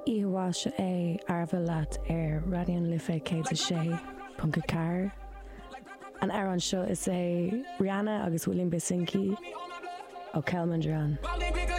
Ihawas é arbha leat ar radion Lifa cé sé punca car. An aran seo is é Rihanna agus William Bisinki ó Kelman Duran.